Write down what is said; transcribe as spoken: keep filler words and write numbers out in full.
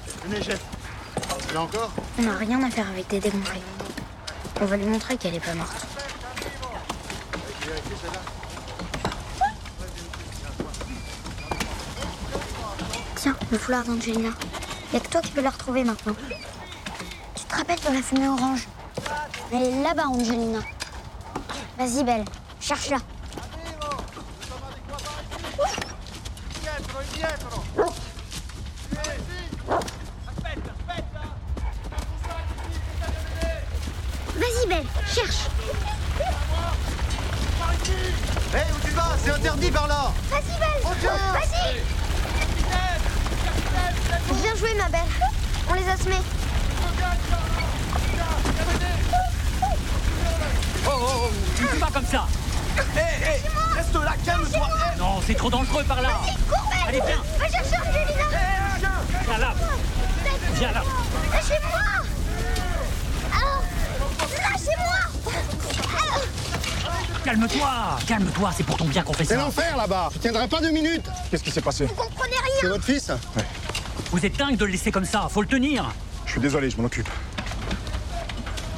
Venez, chef. Là encore? On n'a rien à faire avec des dégonflés. On va lui montrer qu'elle est pas morte. Tiens, le foulard d'Angelina. Y'a que toi qui peux la retrouver maintenant. Tu te rappelles de la fumée orange? Elle est là-bas, Angelina. Vas-y, Belle, cherche-la. Vas-y, Belle, cherche. Hé, hey, où tu vas? C'est interdit par là. Vas-y, Belle. Vas-y. Bien joué, ma belle. On les a semés. Oh, oh, oh, tu ne fais pas comme ça. Hé, hé, reste là, calme-toi. Non, c'est trop dangereux par là. Vas-y, cours, Belle. Allez, viens. Va chercher Angelina. Viens là. Viens là. Lâchez-moi. Ah. Lâchez-moi. Ah. Calme-toi. Calme-toi, c'est pour ton bien qu'on fait C'est ça. l'enfer là-bas. Je tiendrai pas deux minutes. Qu'est-ce qui s'est passé? Vous comprenez C'est rien. votre fils? Ouais. Vous êtes dingue de le laisser comme ça, faut le tenir. Je suis désolé, je m'en occupe.